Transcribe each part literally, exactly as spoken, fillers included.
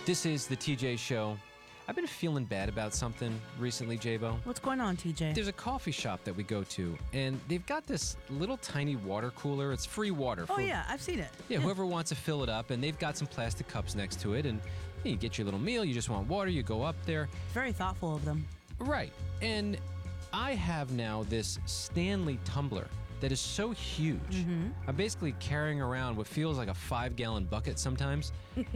This is the T J Show. I've been feeling bad about something recently, J-Bo. What's going on, T J? There's a coffee shop that we go to, and they've got this little tiny water cooler. It's free water. Oh, for, yeah, I've seen it. Yeah, whoever wants to fill it up, and they've got some plastic cups next to it, and you get your little meal, you just want water, you go up there. Very thoughtful of them. Right, and I have now this Stanley tumbler that is so huge. Mm-hmm. I'm basically carrying around what feels like a five-gallon bucket sometimes.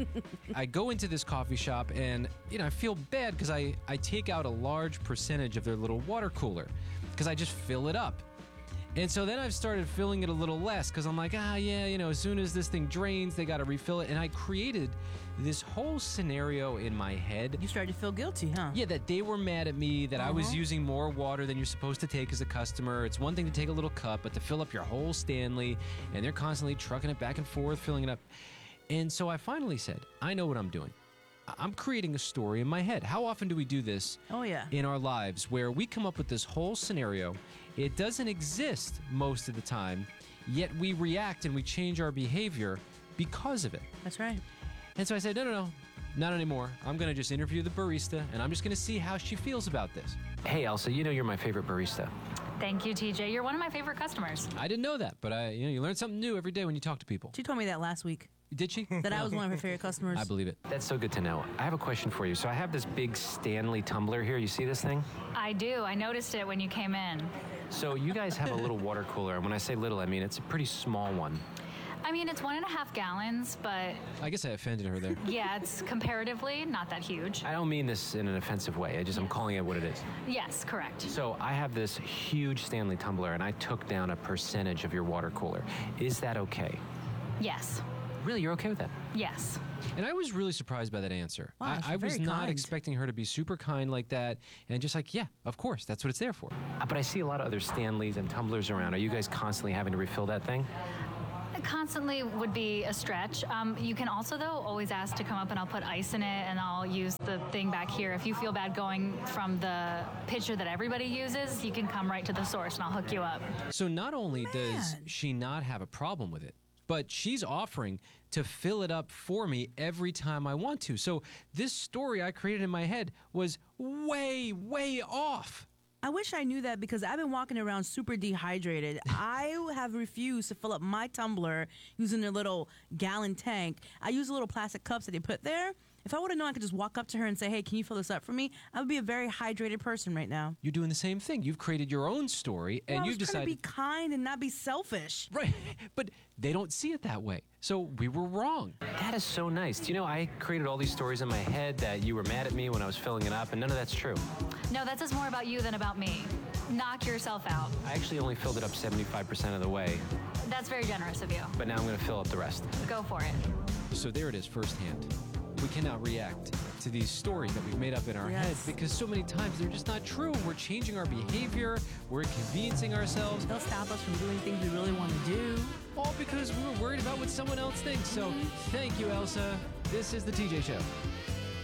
I go into this coffee shop and, you know, I feel bad because I, I take out a large percentage of their little water cooler because I just fill it up. And so then I've started filling it a little less because I'm like, ah, yeah, you know, as soon as this thing drains, they got to refill it. And I created this whole scenario in my head. You started to feel guilty, huh? Yeah, that they were mad at me, that uh-huh. I was using more water than you're supposed to take as a customer. It's one thing to take a little cup, but to fill up your whole Stanley, and they're constantly trucking it back and forth, filling it up. And so I finally said, I know what I'm doing. I'm creating a story in my head. How often do we do this oh, yeah. in our lives where we come up with this whole scenario? It doesn't exist most of the time, yet we react and we change our behavior because of it. That's right. And so I said, no, no, no, not anymore. I'm going to just interview the barista, and I'm just going to see how she feels about this. Hey, Elsa, you know you're my favorite barista. Thank you, T J. You're one of my favorite customers. I didn't know that, but I, you know, you learn something new every day when you talk to people. She told me that last week. Did she? That I was one of her favorite customers. I believe it. That's so good to know. I have a question for you. So I have this big Stanley tumbler here. You see this thing? I do. I noticed it when you came in. So you guys have a little water cooler. And when I say little, I mean it's a pretty small one. I mean, it's one and a half gallons, but... I guess I offended her there. Yeah, it's comparatively not that huge. I don't mean this in an offensive way. I just, I'm calling it what it is. Yes, correct. So I have this huge Stanley tumbler, and I took down a percentage of your water cooler. Is that okay? Yes. Really, you're okay with that? Yes. And I was really surprised by that answer. Wow, I, I was not kind. expecting her to be super kind like that, and just like, yeah, of course, that's what it's there for. Uh, but I see a lot of other Stanleys and tumblers around. Are you guys constantly having to refill that thing? Constantly would be a stretch. Um, you can also, though, always ask to come up and I'll put ice in it and I'll use the thing back here. If you feel bad going from the pitcher that everybody uses, you can come right to the source and I'll hook you up. So not only Man. does she not have a problem with it, but she's offering to fill it up for me every time I want to. So this story I created in my head was way, way off. I wish I knew that because I've been walking around super dehydrated. I have refused to fill up my tumbler using a little gallon tank. I use the little plastic cups that they put there. If I would have known I could just walk up to her and say, hey, can you fill this up for me? I would be a very hydrated person right now. You're doing the same thing. You've created your own story, well, and I you've was trying decided to be kind and not be selfish. Right, but they don't see it that way. So we were wrong. That is so nice. Do you know, I created all these stories in my head that you were mad at me when I was filling it up, and none of that's true. No, that says more about you than about me. Knock yourself out. I actually only filled it up seventy-five percent of the way. That's very generous of you. But now I'm going to fill up the rest. Go for it. So there it is firsthand. We cannot react to these stories that we've made up in our yes. heads because so many times they're just not true. We're changing our behavior. We're inconveniencing ourselves. They'll stop us from doing things we really want to do. All because we were worried about what someone else thinks. So thank you, Elsa. This is the T J Show.